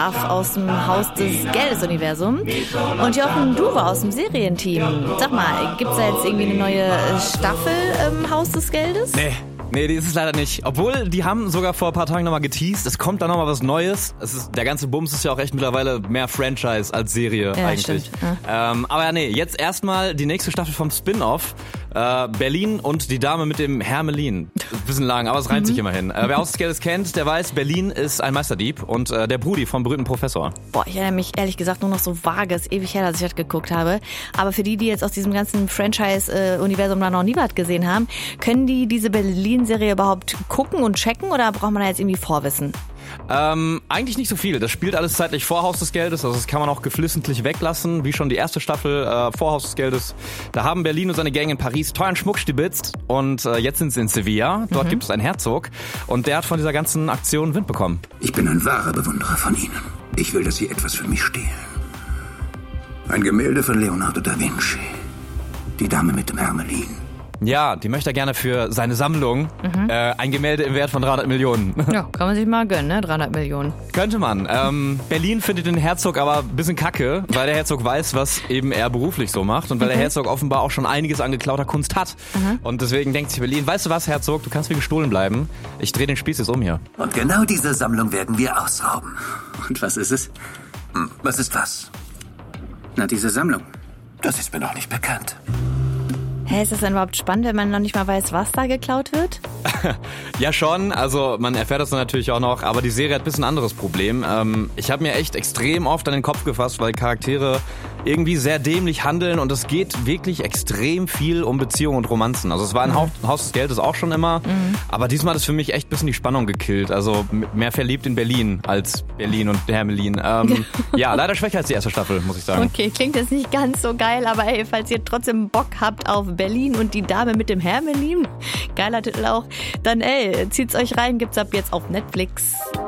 Stuff aus dem Haus des Geldes-Universum. Und Jochen, du warst aus dem Serienteam. Sag mal, gibt's da jetzt irgendwie eine neue Staffel im Haus des Geldes? Nee, die ist es leider nicht. Obwohl, die haben sogar vor ein paar Tagen nochmal geteased. Es kommt da nochmal was Neues. Der ganze Bums ist ja auch echt mittlerweile mehr Franchise als Serie eigentlich. Stimmt, ja. Aber nee, jetzt erstmal die nächste Staffel vom Spin-Off. Berlin und die Dame mit dem Hermelin. Bisschen lang, aber es reimt sich immerhin. Wer Haus des Geldes kennt, der weiß, Berlin ist ein Meisterdieb und der Brudi vom berühmten Professor. Boah, ich erinnere mich ehrlich gesagt nur noch so vage, ist ewig her, dass ich das geguckt habe. Aber für die jetzt aus diesem ganzen Franchise-Universum da noch nie was gesehen haben, können die diese Berlin-Serie überhaupt gucken und checken oder braucht man da jetzt irgendwie Vorwissen? Eigentlich nicht so viel. Das spielt alles zeitlich vor Haus des Geldes, also das kann man auch geflissentlich weglassen, wie schon die erste Staffel vor Haus des Geldes. Da haben Berlin und seine Gang in Paris teuren Schmuck stibitzt und jetzt sind sie in Sevilla. Dort gibt es einen Herzog und der hat von dieser ganzen Aktion Wind bekommen. Ich bin ein wahrer Bewunderer von Ihnen. Ich will, dass Sie etwas für mich stehlen. Ein Gemälde von Leonardo da Vinci. Die Dame mit dem Hermelin. Ja, die möchte er gerne für seine Sammlung ein Gemälde im Wert von 300 Millionen. Ja, kann man sich mal gönnen, ne? 300 Millionen. Könnte man. Berlin findet den Herzog aber ein bisschen kacke, weil der Herzog weiß, was eben er beruflich so macht und weil der Herzog offenbar auch schon einiges an geklauter Kunst hat. Und deswegen denkt sich Berlin, weißt du was, Herzog, du kannst mir gestohlen bleiben. Ich drehe den Spieß jetzt um hier. Und genau diese Sammlung werden wir ausrauben. Und was ist es? Was ist was? Na, diese Sammlung. Das ist mir noch nicht bekannt. Ist das denn überhaupt spannend, wenn man noch nicht mal weiß, was da geklaut wird? Ja schon, also man erfährt das dann natürlich auch noch, aber die Serie hat ein bisschen ein anderes Problem. Ich habe mir echt extrem oft an den Kopf gefasst, weil Charaktere irgendwie sehr dämlich handeln und es geht wirklich extrem viel um Beziehungen und Romanzen. Also es war ein Haus des Geldes auch schon immer, aber diesmal hat es für mich echt ein bisschen die Spannung gekillt. Also mehr verliebt in Berlin als Berlin und Hermelin. Ja, leider schwächer als die erste Staffel, muss ich sagen. Okay, klingt jetzt nicht ganz so geil, aber ey, falls ihr trotzdem Bock habt auf Berlin und die Dame mit dem Hermelin, geiler Titel auch, dann zieht's euch rein, gibt's ab jetzt auf Netflix.